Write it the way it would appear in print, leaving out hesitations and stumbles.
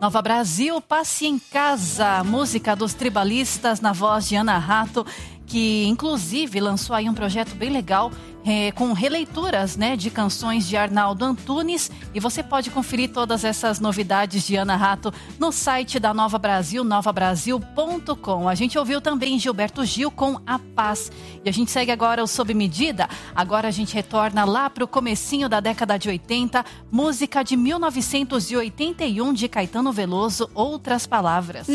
Nova Brasil, Passe em Casa, música dos Tribalistas na voz de Ana Rato, que inclusive lançou aí um projeto bem legal com releituras, de canções de Arnaldo Antunes, e você pode conferir todas essas novidades de Ana Rato no site da Nova Brasil, novabrasil.com. A gente ouviu também Gilberto Gil com A Paz, e a gente segue agora o Sob Medida. Agora a gente retorna lá para o comecinho da década de 80, música de 1981 de Caetano Veloso, Outras Palavras.